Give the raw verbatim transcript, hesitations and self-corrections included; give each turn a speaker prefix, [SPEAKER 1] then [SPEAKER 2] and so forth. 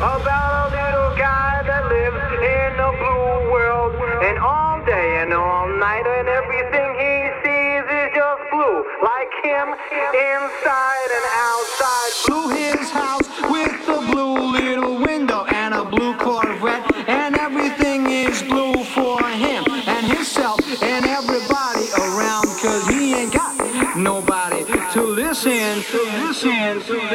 [SPEAKER 1] about a little guy that lives in a blue world, and all day and all night, and everything he sees is just blue, like him inside and outside. Blue his house with a blue little window and a blue Corvette, and everything is blue for him and himself and everybody around, cause he ain't got nobody to listen to listen to